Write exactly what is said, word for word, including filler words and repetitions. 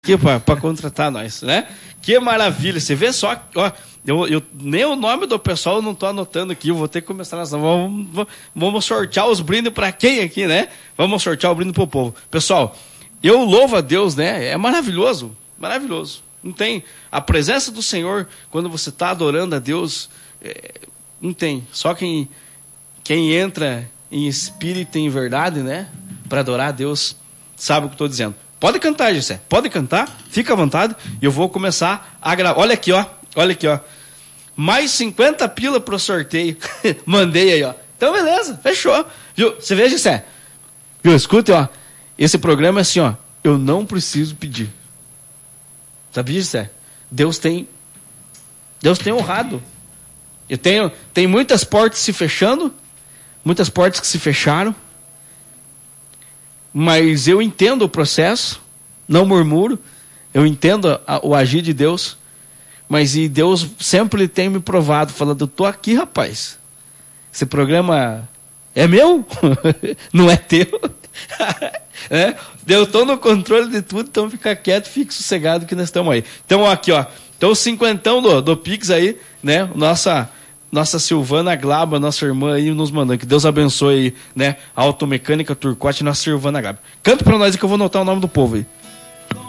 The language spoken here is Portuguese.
aqui para contratar nós, né? Que maravilha, você vê só, ó, eu, eu, nem o nome do pessoal eu não estou anotando aqui, eu vou ter que começar nessa, vamos, vamos, vamos sortear os brindes para quem aqui, né? Vamos sortear o brinde para o povo. Pessoal, eu louvo a Deus, né? É maravilhoso, maravilhoso. Não tem, a presença do Senhor, quando você está adorando a Deus, é, não tem, só quem, quem entra em espírito e em verdade, né? Para adorar a Deus, sabe o que eu estou dizendo. Pode cantar, Gessé. Pode cantar. Fica à vontade. E eu vou começar a gravar. Olha aqui, ó. Olha aqui, ó. Mais cinquenta pila pro sorteio. Mandei aí, ó. Então, beleza. Fechou. Viu? Você vê, Gessé? Viu? Escute, ó. Esse programa é assim, ó. Eu não preciso pedir. Sabia, Gessé? Deus tem... Deus tem honrado. Eu tenho... Tem muitas portas se fechando. Muitas portas que se fecharam. Mas eu entendo o processo, não murmuro, eu entendo a, o agir de Deus, mas e Deus sempre tem me provado, falando, eu estou aqui, rapaz, esse programa é meu, não é teu, é? Eu estou no controle de tudo, então fica quieto, fique sossegado que nós estamos aí. Então aqui, ó, então o cinquentão do, do Pix aí, né, nossa... Nossa Silvana Glaba, nossa irmã aí, nos mandando. Que Deus abençoe aí, né? A Automecânica Turcote, nossa Silvana Glaba. Canta pra nós aí que eu vou anotar o nome do povo aí.